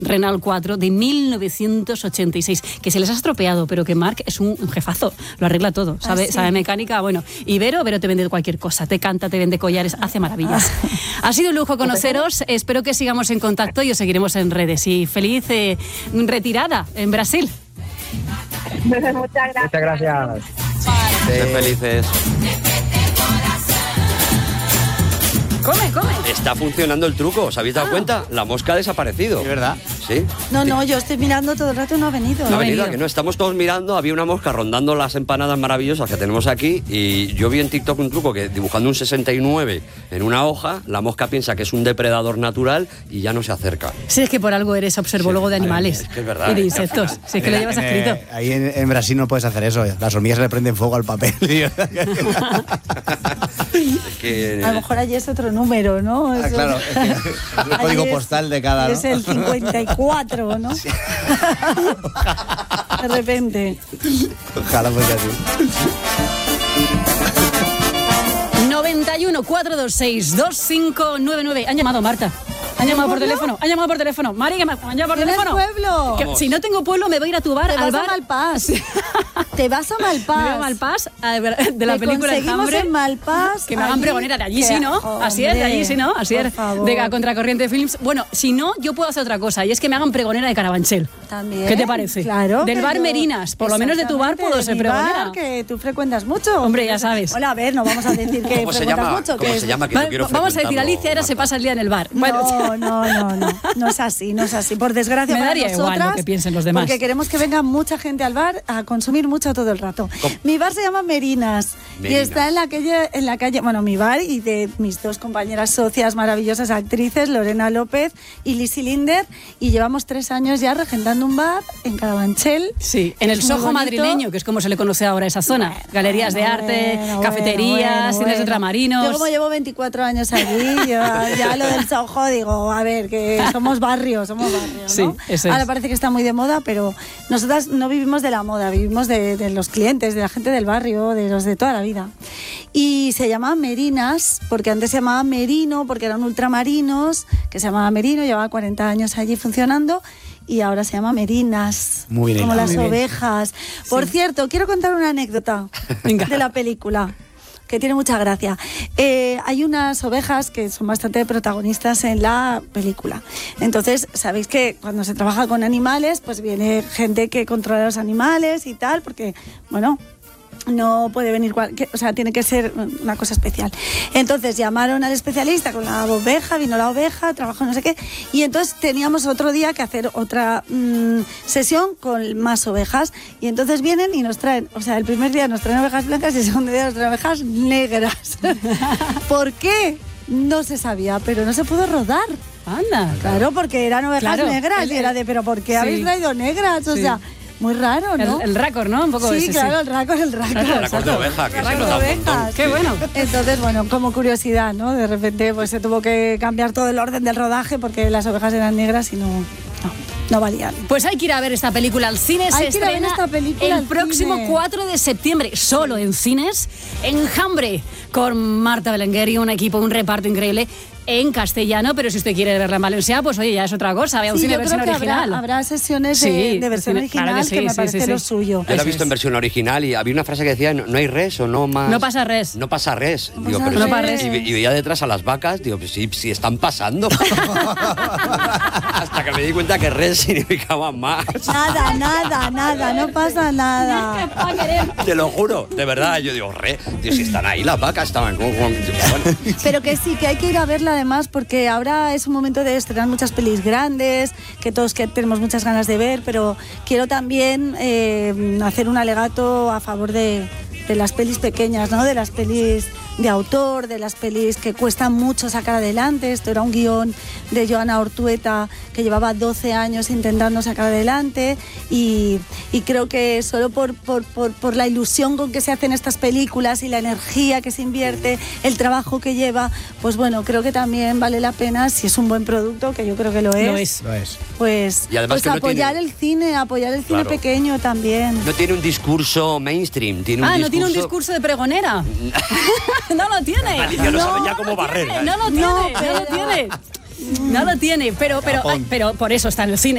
Renault 4 de 1986, que se les ha estropeado, pero que Marc es un jefazo, lo arregla todo, sabe mecánica, bueno. Y Vero te vende cualquier cosa, te canta, te vende collares, hace maravillas. Ha sido un lujo conoceros, espero que sigamos en contacto y os seguiremos en redes. Y feliz retirada en Brasil. Muchas gracias. Sed felices. Come. Está funcionando el truco, ¿os habéis dado cuenta? La mosca ha desaparecido. ¿Es verdad? Sí. No, yo estoy mirando todo el rato y no ha venido. No ha venido, que no, estamos todos mirando, había una mosca rondando las empanadas maravillosas que tenemos aquí y yo vi en TikTok un truco que dibujando un 69 en una hoja, la mosca piensa que es un depredador natural y ya no se acerca. Sí, es que por algo eres observólogo de animales. Es que es verdad. Y de insectos, si es que lo llevas escrito. Ahí en Brasil no puedes hacer eso, las hormigas le prenden fuego al papel. Que... A lo mejor allí es otro número, ¿no? Ah, claro, es el código postal de cada... Es el 54, ¿no? Sí. De repente. Ojalá fuese así. 91 426 2599. Han llamado, Marta. Han llamado por teléfono. Mari, que me han llamado por teléfono. Pueblo? Que, si no tengo pueblo, me voy a ir a tu bar. Te al vas bar. a Malpás. Te vas a Malpás. Me voy a Malpás de la película Enjambre. En Malpás. Que me hagan pregonera de allí, sí, ¿no? Así es, de allí, sí, ¿no? Así es. De Contracorriente Films. Bueno, si no, yo puedo hacer otra cosa. Y es que me hagan pregonera de Carabanchel. También. ¿Qué te parece? Claro. Del bar Merinas. Por lo menos de tu bar puedo ser pregonera. Bar que tú frecuentas mucho. Hombre, ya sabes. Hola, a ver, no vamos a decir que frecuentas mucho. ¿Cómo se llama? Que yo quiero vamos a decir, Alicia ahora se pasa el día en el bar. No es así. Por desgracia me para daría nosotras, igual lo que piensen los demás. Porque queremos que venga mucha gente al bar a consumir mucho todo el rato. Mi bar se llama Merinas y está en la calle, bueno, mi bar y de mis dos compañeras socias maravillosas actrices, Lorena López y Lizzy Linder, y llevamos 3 años ya regentando un bar en Carabanchel. Sí, en el Soho madrileño, que es como se le conoce ahora a esa zona. Galerías de arte, cafeterías, cines de ultramarinos. Yo como llevo 24 años allí, ya lo del Soho digo, a ver, que somos barrio, ¿no? Sí, eso es. Ahora parece que está muy de moda, pero nosotras no vivimos de la moda, vivimos de los clientes, de la gente del barrio, de los de toda la vida. Y se llama Merinas, porque antes se llamaba Merino, porque eran ultramarinos, que se llamaba Merino, llevaba 40 años allí funcionando, y ahora se llama Merinas, muy bien, como las muy ovejas. Sí. Por cierto, quiero contar una anécdota de la película, que tiene mucha gracia. Hay unas ovejas que son bastante protagonistas en la película. Entonces, sabéis que cuando se trabaja con animales, pues viene gente que controla los animales y tal, porque, bueno, no puede venir o sea, tiene que ser una cosa especial. Entonces llamaron al especialista con la oveja, vino la oveja, trabajó no sé qué, y entonces teníamos otro día que hacer otra sesión con más ovejas, y entonces vienen y nos traen, o sea, el primer día nos traen ovejas blancas y el segundo día nos traen ovejas negras. ¿Por qué? No se sabía, pero no se pudo rodar. Anda. Claro, porque eran ovejas negras y era de, pero ¿por qué habéis traído negras? O sea, muy raro, ¿no? El récord, ¿no? Un poco sí, ese, claro, el récord. El récord de oveja, que se nota un montón. Qué bueno. Entonces, bueno, como curiosidad, ¿no? De repente pues se tuvo que cambiar todo el orden del rodaje porque las ovejas eran negras y no valían. Pues hay que ir a ver esta película al cine. Se estrena el próximo 4 de septiembre, solo en cines, Enjambre, con Marta Belenguer y un equipo, un reparto increíble en castellano, pero si usted quiere verla en valenciano, pues oye, ya es otra cosa, vea un cine versión original. Habrá sesiones de versión original, claro que me parece lo suyo. Yo la he visto en versión original y había una frase que decía, no hay res o no más... No pasa res. No pasa res. No digo, pasa pero res. Y veía detrás a las vacas, digo, pues sí están pasando. Hasta que me di cuenta que res significaba más. Nada, no pasa nada. Te lo juro, de verdad, yo digo, Dios, si están ahí las vacas, estaban como... Bueno. Pero que sí, que hay que ir a verla además, porque ahora es un momento de estrenar muchas pelis grandes, que todos tenemos muchas ganas de ver, pero quiero también hacer un alegato a favor de las pelis pequeñas, ¿no? De las pelis de autor, de las pelis que cuestan mucho sacar adelante. Esto era un guión de Joana Ortueta que llevaba 12 años intentando sacar adelante y creo que solo por la ilusión con que se hacen estas películas y la energía que se invierte, el trabajo que lleva, pues bueno, creo que también vale la pena, si es un buen producto, que yo creo que lo es. Pues, y además pues que apoyar el cine pequeño también. No tiene un discurso mainstream, tiene un discurso... no tiene un discurso de pregonera. No lo tiene. Alicia no sabe ya cómo barrer. No lo tiene, pero por eso está en el cine.